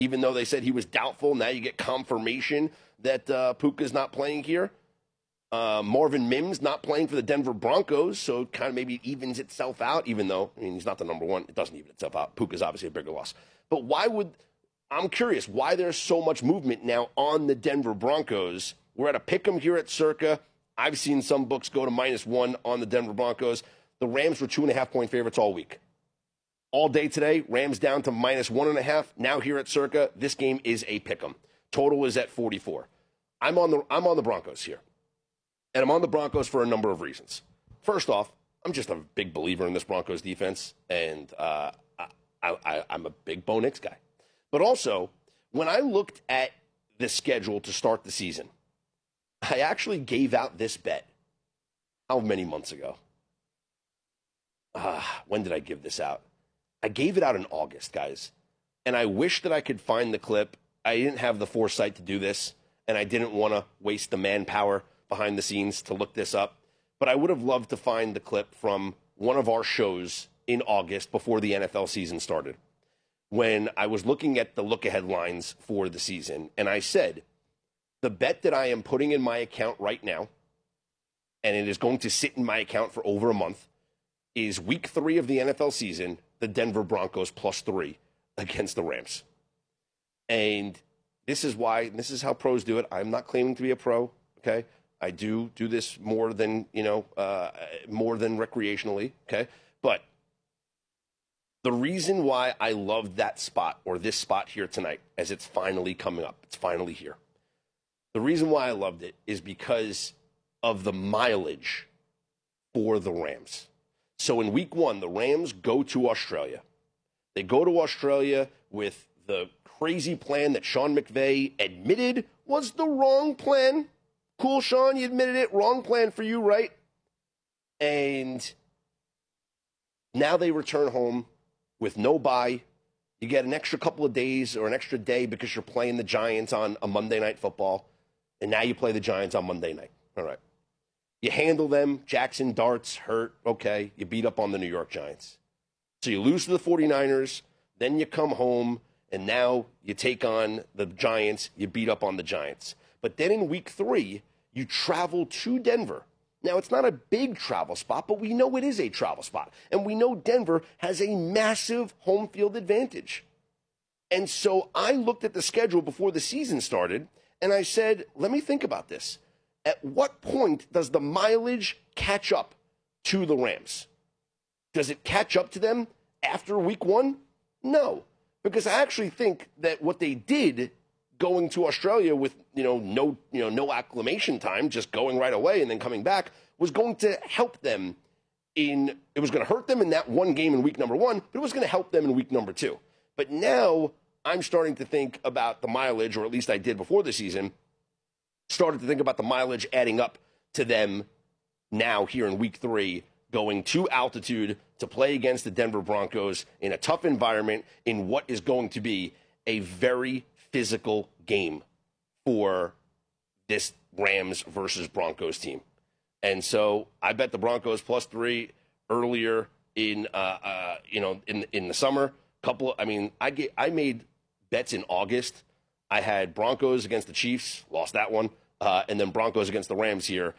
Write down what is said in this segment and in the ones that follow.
Even though they said he was doubtful, now you get confirmation that Puka's not playing here. Marvin Mims not playing for the Denver Broncos, so kind of maybe evens itself out, even though, I mean, he's not the number one. It doesn't even itself out. Puka's obviously a bigger loss. But I'm curious why there's so much movement now on the Denver Broncos. We're at a pick'em here at Circa. I've seen some books go to -1 on the Denver Broncos. The Rams were 2.5-point favorites all week. All day today, Rams down to -1.5. Now here at Circa, this game is a pick'em. Total is at 44. I'm on the Broncos here. And I'm on the Broncos for a number of reasons. First off, I'm just a big believer in this Broncos defense, and I'm a big Bo Nix guy. But also, when I looked at the schedule to start the season, I actually gave out this bet. How many months ago? When did I give this out? I gave it out in August, guys. And I wish that I could find the clip. I didn't have the foresight to do this, and I didn't want to waste the manpower behind the scenes to look this up. But I would have loved to find the clip from one of our shows in August before the NFL season started, when I was looking at the look-ahead lines for the season. And I said, the bet that I am putting in my account right now, and it is going to sit in my account for over a month, is week 3 of the NFL season, the Denver Broncos +3 against the Rams. And this is why, this is how pros do it. I'm not claiming to be a pro, okay? I do this more than, more than recreationally, okay? But the reason why I loved that spot, or this spot here tonight, as it's finally coming up, it's finally here. The reason why I loved it is because of the mileage for the Rams. So in week 1, the Rams go to Australia. They go to Australia with the crazy plan that Sean McVay admitted was the wrong plan. Cool, Sean, you admitted it. Wrong plan for you, right? And now they return home with no bye. You get an extra couple of days or an extra day because you're playing the Giants on a Monday Night Football. And now you play the Giants on Monday night. All right. You handle them. Jackson Dart's hurt. Okay. You beat up on the New York Giants. So you lose to the 49ers. Then you come home. And now you take on the Giants. You beat up on the Giants. But then in week 3, you travel to Denver. Now, it's not a big travel spot, but we know it is a travel spot. And we know Denver has a massive home field advantage. And so I looked at the schedule before the season started, and I said, let me think about this. At what point does the mileage catch up to the Rams? Does it catch up to them after week 1? No, because I actually think that what they did going to Australia with no acclimation time, just going right away and then coming back, was going to help them it was going to hurt them in that one game in week number 1, but it was going to help them in week number 2. But now I'm starting to think about the mileage, or at least I did before the season, started to think about the mileage adding up to them now here in week 3, going to altitude to play against the Denver Broncos in a tough environment in what is going to be a very physical game for this Rams versus Broncos team. And so I bet the Broncos +3 earlier in the summer. I made bets in August. I had Broncos against the Chiefs, lost that one, and then Broncos against the Rams here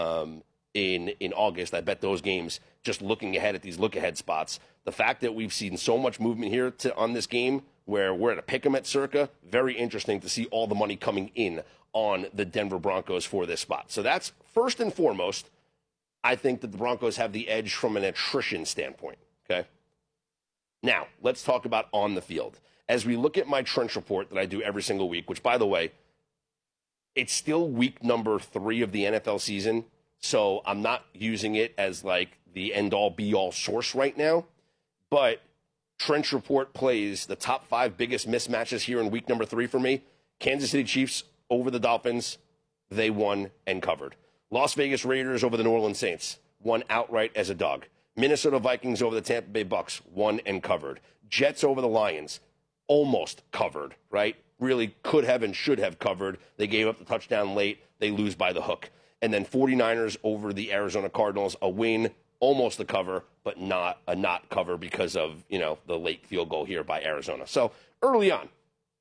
in August. I bet those games, just looking ahead at these look-ahead spots. The fact that we've seen so much movement here on this game, where we're at a pick'em at Circa, very interesting to see all the money coming in on the Denver Broncos for this spot. So that's first and foremost. I think that the Broncos have the edge from an attrition standpoint, okay? Now, let's talk about on the field. As we look at my trench report that I do every single week, which, by the way, it's still week number 3 of the NFL season, so I'm not using it as like the end-all, be-all source right now, but Trench Report plays the top 5 biggest mismatches here in week number 3 for me. Kansas City Chiefs over the Dolphins. They won and covered. Las Vegas Raiders over the New Orleans Saints. Won outright as a dog. Minnesota Vikings over the Tampa Bay Bucks. Won and covered. Jets over the Lions. Almost covered, right? Really could have and should have covered. They gave up the touchdown late. They lose by the hook. And then 49ers over the Arizona Cardinals. A win, almost a cover, but not cover because of, the late field goal here by Arizona. So early on,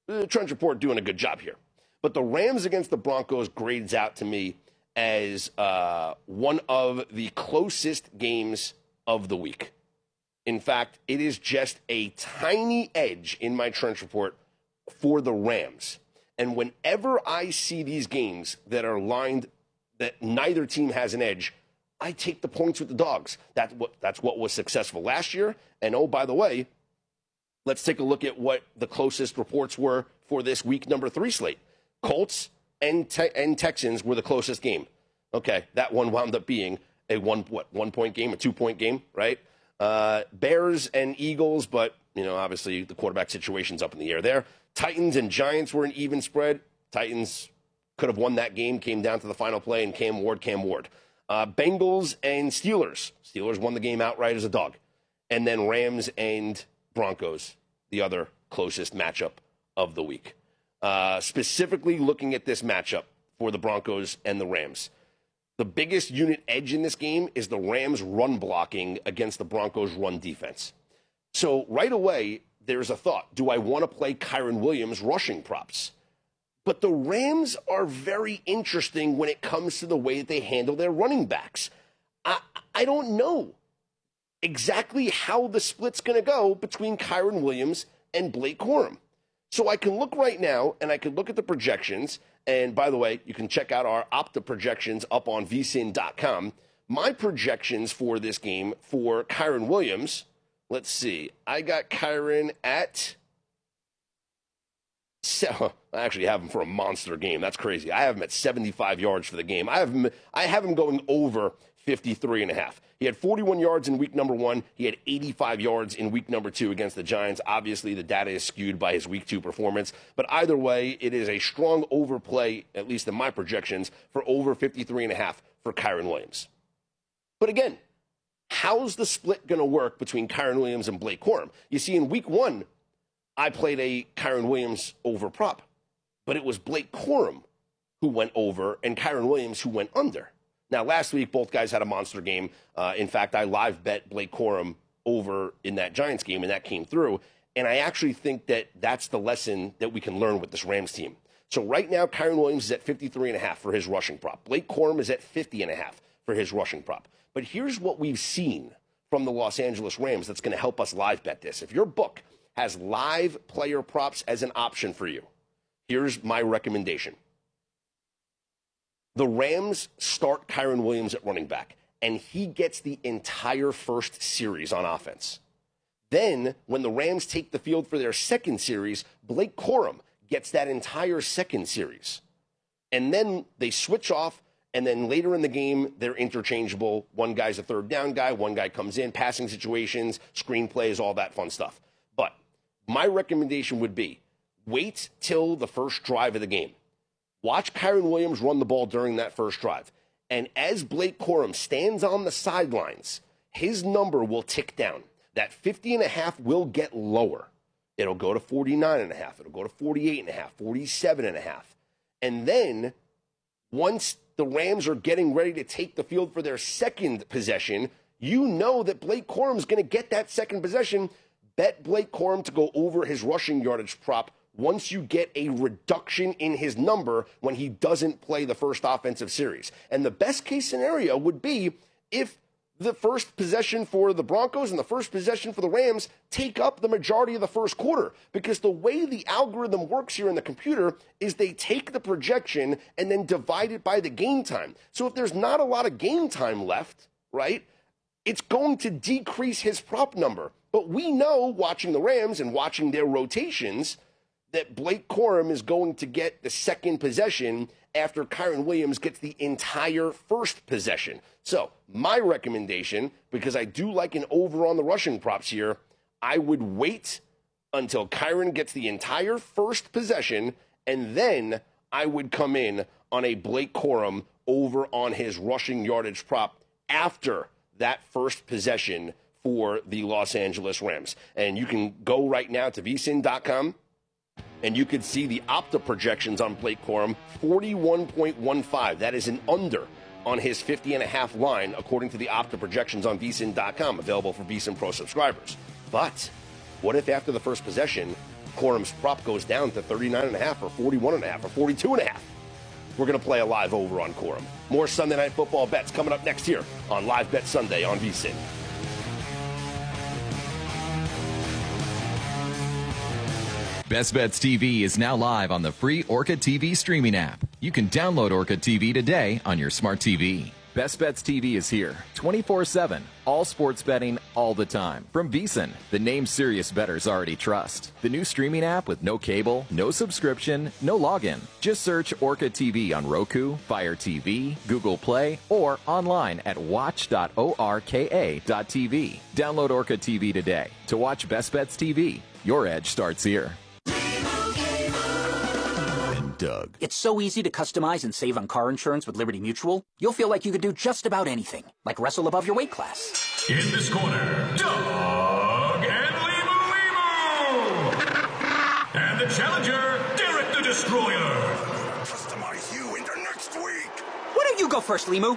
The Trent Report doing a good job here. But the Rams against the Broncos grades out to me as one of the closest games of the week. In fact, it is just a tiny edge in my Trench Report for the Rams. And whenever I see these games that are lined that neither team has an edge, I take the points with the dogs. That's what was successful last year. And oh, by the way, let's take a look at what the closest reports were for this week number 3 slate. Colts and Texans were the closest game. Okay, that one wound up being a 1 point game, a 2-point game, right? Bears and Eagles, but obviously the quarterback situation's up in the air there. Titans and Giants were an even spread. Titans could have won that game, came down to the final play, and Cam Ward. Bengals and Steelers. Steelers won the game outright as a dog. And then Rams and Broncos, the other closest matchup of the week. Specifically looking at this matchup for the Broncos and the Rams. The biggest unit edge in this game is the Rams run blocking against the Broncos run defense. So right away, there's a thought. Do I want to play Kyren Williams rushing props? But the Rams are very interesting when it comes to the way that they handle their running backs. I don't know exactly how the split's going to go between Kyren Williams and Blake Corum. So I can look right now, and I can look at the projections. And by the way, you can check out our Opta projections up on vsin.com. My projections for this game for Kyren Williams, let's see. I got Kyren at... I actually have him for a monster game. That's crazy. I have him at 75 yards for the game. I have him going over 53.5. He had 41 yards in week number 1. He had 85 yards in week number 2 against the Giants. Obviously, the data is skewed by his week 2 performance. But either way, it is a strong overplay, at least in my projections, for over 53.5 for Kyren Williams. But again, how's the split going to work between Kyren Williams and Blake Corum? You see, in week 1, I played a Kyren Williams over prop. But it was Blake Corum who went over and Kyren Williams who went under. Now, last week, both guys had a monster game. In fact, I live bet Blake Corum over in that Giants game, and that came through. And I actually think that that's the lesson that we can learn with this Rams team. So right now, Kyren Williams is at 53.5 for his rushing prop. Blake Corum is at 50.5 for his rushing prop. But here's what we've seen from the Los Angeles Rams that's going to help us live bet this. If your book has live player props as an option for you, here's my recommendation. The Rams start Kyren Williams at running back, and he gets the entire first series on offense. Then, when the Rams take the field for their second series, Blake Corum gets that entire second series. And then they switch off, and then later in the game, they're interchangeable. One guy's a third down guy, one guy comes in, passing situations, screenplays, all that fun stuff. But my recommendation would be wait till the first drive of the game. Watch Kyren Williams run the ball during that first drive. And as Blake Corum stands on the sidelines, his number will tick down. That 50.5 will get lower. It'll go to 49.5. It'll go to 48.5, 47.5. And then once the Rams are getting ready to take the field for their second possession, you know that Blake Corum's going to get that second possession. Bet Blake Corum to go over his rushing yardage prop once you get a reduction in his number when he doesn't play the first offensive series. And the best case scenario would be if the first possession for the Broncos and the first possession for the Rams take up the majority of the first quarter. Because the way the algorithm works here in the computer is they take the projection and then divide it by the game time. So if there's not a lot of game time left, right, it's going to decrease his prop number. But we know, watching the Rams and watching their rotations, that Blake Corum is going to get the second possession after Kyren Williams gets the entire first possession. So my recommendation, because I do like an over on the rushing props here, I would wait until Kyren gets the entire first possession, and then I would come in on a Blake Corum over on his rushing yardage prop after that first possession for the Los Angeles Rams. And you can go right now to vsin.com. And you can see the Opta projections on Blake Corum, 41.15. That is an under on his 50.5 line, according to the Opta projections on vsin.com, available for vsin Pro subscribers. But what if after the first possession, Corum's prop goes down to 39.5 or 41.5 or 42.5. We're going to play a live over on Corum. More Sunday Night Football bets coming up next here on Live Bet Sunday on VSiN. Best Bets TV is now live on the free Orca TV streaming app. You can download Orca TV today on your smart TV. Best Bets TV is here, 24/7, all sports betting all the time. From VSiN, the name serious bettors already trust. The new streaming app with no cable, no subscription, no login. Just search Orca TV on Roku, Fire TV, Google Play, or online at watch.orka.tv. Download Orca TV today to watch Best Bets TV. Your edge starts here. Doug. It's so easy to customize and save on car insurance with Liberty Mutual. You'll feel like you could do just about anything, like wrestle above your weight class. In this corner, Doug and Limu. And the challenger, Derek the Destroyer. Customize you into next week. Why don't you go first, Limu?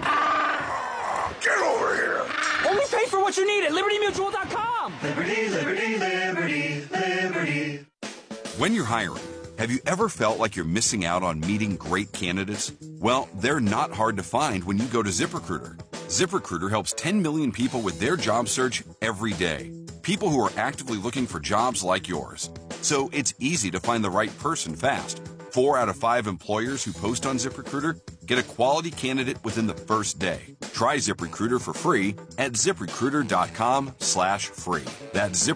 Get over here. Only pay for what you need at LibertyMutual.com. Liberty, liberty, liberty, liberty. When you're hiring, have you ever felt like you're missing out on meeting great candidates? Well, they're not hard to find when you go to ZipRecruiter. ZipRecruiter helps 10 million people with their job search every day. People who are actively looking for jobs like yours. So it's easy to find the right person fast. 4 out of 5 employers who post on ZipRecruiter get a quality candidate within the first day. Try ZipRecruiter for free at ZipRecruiter.com/free. That's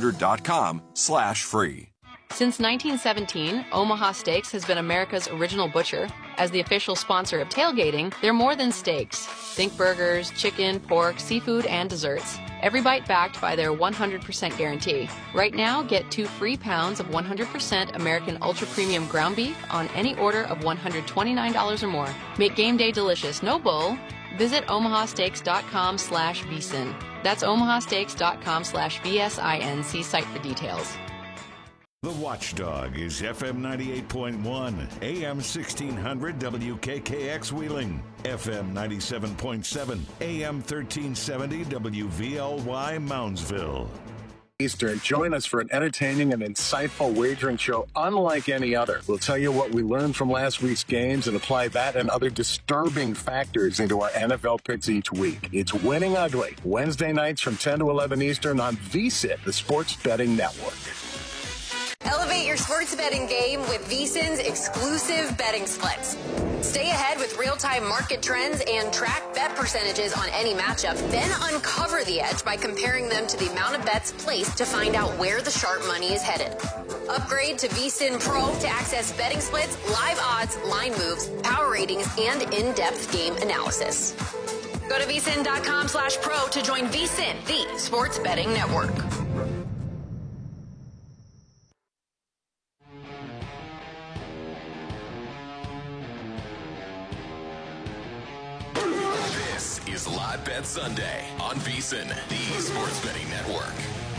ZipRecruiter.com/free. Since 1917, Omaha Steaks has been America's original butcher. As the official sponsor of tailgating, they're more than steaks. Think burgers, chicken, pork, seafood, and desserts. Every bite backed by their 100% guarantee. Right now, get 2 free pounds of 100% American Ultra Premium ground beef on any order of $129 or more. Make game day delicious, no bull. Visit omahasteaks.com/vsin. That's omahasteaks.com/VSIN. See site for details. The Watchdog is FM 98.1, AM 1600 WKKX Wheeling, FM 97.7, AM 1370 WVLY Moundsville. Eastern, join us for an entertaining and insightful wagering show unlike any other. We'll tell you what we learned from last week's games and apply that and other disturbing factors into our NFL picks each week. It's Winning Ugly, Wednesday nights from 10 to 11 Eastern on VSiN, the Sports Betting Network. Elevate your sports betting game with VSiN's exclusive betting splits. Stay ahead with real-time market trends and track bet percentages on any matchup. Then uncover the edge by comparing them to the amount of bets placed to find out where the sharp money is headed. Upgrade to VSiN Pro to access betting splits, live odds, line moves, power ratings, and in-depth game analysis. Go to VSiN.com/pro to join VSiN, the sports betting network. Is Live Bet Sunday on VSiN, the Sports Betting Network.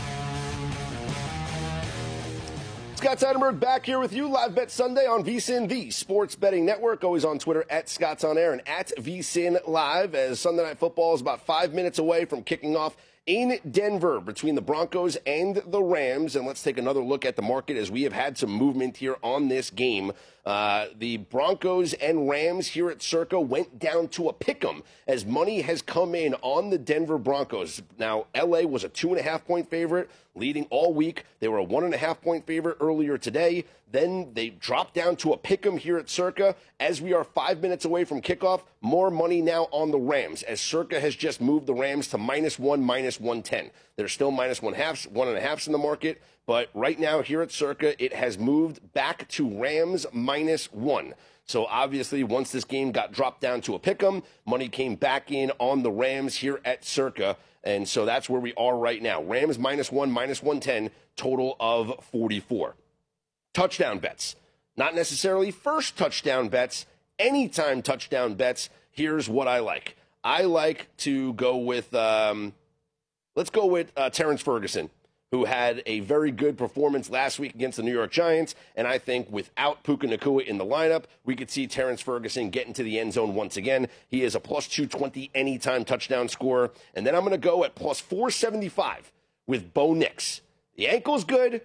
Scott Seidenberg back here with you. Live Bet Sunday on VSiN, the Sports Betting Network. Always on Twitter at Scott's On Air and at VSiN Live, as Sunday Night Football is about 5 minutes away from kicking off in Denver between the Broncos and the Rams. And let's take another look at the market as we have had some movement here on this game. The Broncos and Rams here at Circa went down to a pick'em as money has come in on the Denver Broncos. Now, LA was a 2.5-point favorite leading all week. They were a 1.5-point favorite earlier today. Then they dropped down to a pick'em here at Circa. As we are 5 minutes away from kickoff, more money now on the Rams, as Circa has just moved the Rams to -1, -110. They're still -1.5s in the market, but right now here at Circa, it has moved back to Rams -1. So obviously, once this game got dropped down to a pick'em, money came back in on the Rams here at Circa. And so that's where we are right now. Rams -1, -110, total of 44. Touchdown bets. Not necessarily first touchdown bets, anytime touchdown bets. Here's what I like. I like to go with, let's go with Terrence Ferguson, who had a very good performance last week against the New York Giants. And I think without Puka Nacua in the lineup, we could see Terrence Ferguson get into the end zone once again. He is a +220 anytime touchdown scorer. And then I'm going to go at +475 with Bo Nix. The ankle's good,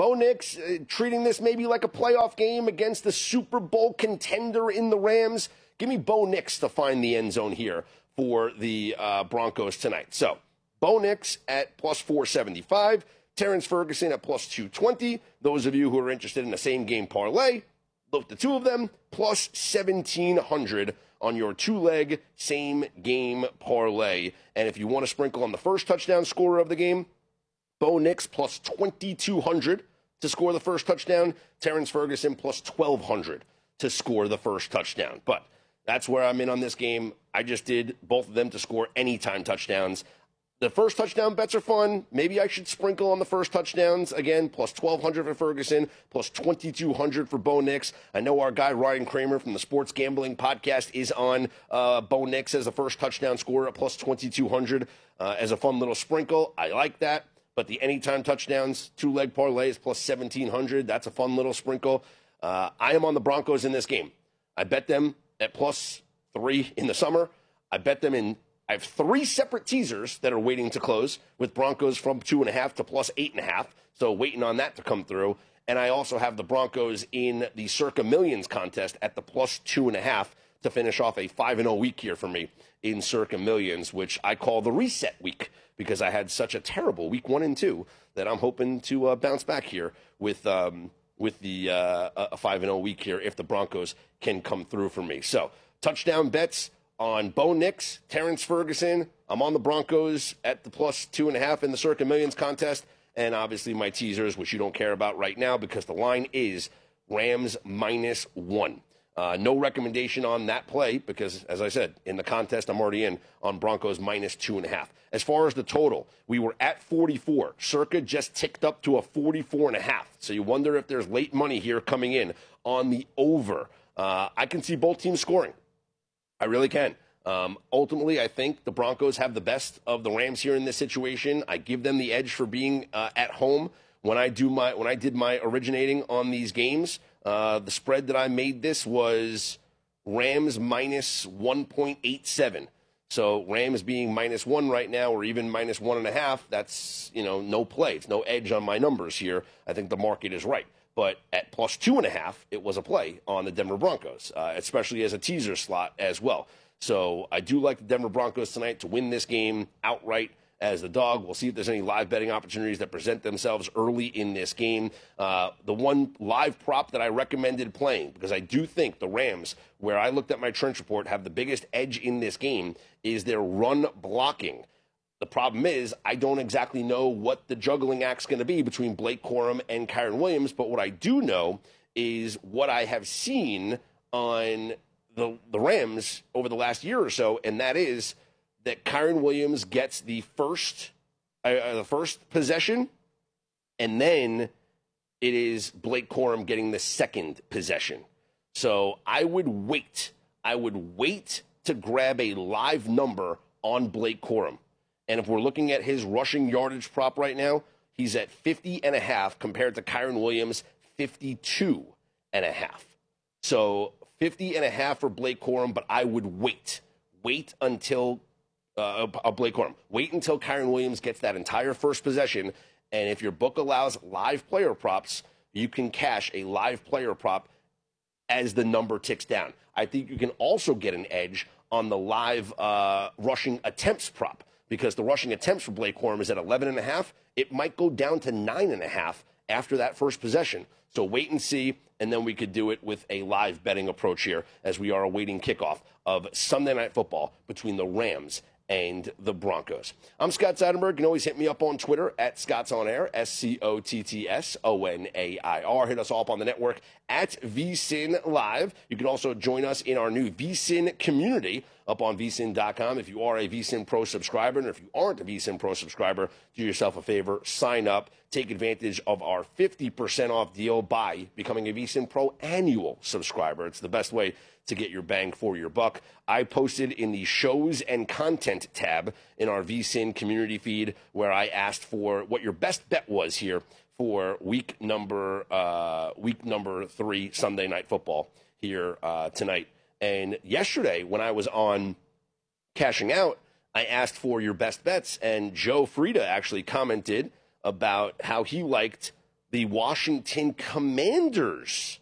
Bo Nix treating this maybe like a playoff game against the Super Bowl contender in the Rams. Give me Bo Nix to find the end zone here for the Broncos tonight. So, Bo Nix at plus 475. Terrence Ferguson at plus 220. Those of you who are interested in the same game parlay, look the two of them, plus 1,700 on your two-leg same game parlay. And if you want to sprinkle on the first touchdown scorer of the game, Bo Nix plus 2,200 to score the first touchdown. Terrence Ferguson plus 1,200 to score the first touchdown. But that's where I'm in on this game. I just did both of them to score anytime touchdowns. The first touchdown bets are fun. Maybe I should sprinkle on the first touchdowns. Again, plus 1,200 for Ferguson, plus 2,200 for Bo Nix. I know our guy Ryan Kramer from the Sports Gambling Podcast is on Bo Nix as a first touchdown scorer at plus 2,200 as a fun little sprinkle. I like that. But the anytime touchdowns, two-leg parlay is plus 1,700. That's a fun little sprinkle. I am on the Broncos in this game. I bet them at plus 3 in the summer. I have 3 separate teasers that are waiting to close with Broncos from 2.5 to plus 8.5. So waiting on that to come through. And I also have the Broncos in the Circa Millions contest at the plus 2.5 to finish off a 5-0 week here for me in Circa Millions, which I call the reset week because I had such a terrible week 1 and 2 that I'm hoping to bounce back here with the 5-0 week here if the Broncos can come through for me. So touchdown bets on Bo Nix, Terrence Ferguson. I'm on the Broncos at the plus 2.5 in the Circa Millions contest. And obviously my teasers, which you don't care about right now because the line is Rams -1. No recommendation on that play because, as I said, in the contest I'm already in on Broncos -2.5. As far as the total, we were at 44. Circa just ticked up to a 44.5. So you wonder if there's late money here coming in on the over. I can see both teams scoring. I really can. Ultimately, I think the Broncos have the best of the Rams here in this situation. I give them the edge for being at home. When I did my originating on these games, the spread that I made this was Rams -1.87. So Rams being -1 right now, or even -1.5, that's no play. It's no edge on my numbers here. I think the market is right. But at plus 2.5, it was a play on the Denver Broncos, especially as a teaser slot as well. So I do like the Denver Broncos tonight to win this game outright as the dog. We'll see if there's any live betting opportunities that present themselves early in this game. The one live prop that I recommended playing, because I do think the Rams, where I looked at my trench report, have the biggest edge in this game, is their run blocking. The problem is I don't exactly know what the juggling act's going to be between Blake Corum and Kyren Williams, but what I do know is what I have seen on the Rams over the last year or so, and that is that Kyren Williams gets the first possession, and then it is Blake Corum getting the second possession. So I would wait. To grab a live number on Blake Corum. And if we're looking at his rushing yardage prop right now, he's at 50.5 compared to Kyren Williams, 52.5. So 50.5 for Blake Corum, but I would wait until Blake Corum. Wait until Kyren Williams gets that entire first possession. And if your book allows live player props, you can cash a live player prop as the number ticks down. I think you can also get an edge on the live rushing attempts prop, because the rushing attempts for Blake Corum is at 11.5. It might go down to 9.5 after that first possession. So wait and see, and then we could do it with a live betting approach here as we are awaiting kickoff of Sunday Night Football between the Rams and the Broncos. I'm Scott Seidenberg. You can always hit me up on Twitter at ScottsOnAir, ScottsOnAir. Hit us all up on the network at VSiN Live. You can also join us in our new VSiN community up on vsin.com if you are a VSiN Pro subscriber. And if you aren't a VSiN Pro subscriber, do yourself a favor, sign up, take advantage of our 50% off deal by becoming a VSiN Pro annual subscriber. It's the best way to get your bang for your buck. I posted in the shows and content tab in our VSiN community feed where I asked for what your best bet was here for week number 3 Sunday Night Football here tonight. And yesterday when I was on Cashing Out, I asked for your best bets, and Joe Frieda actually commented about how he liked the Washington Commanders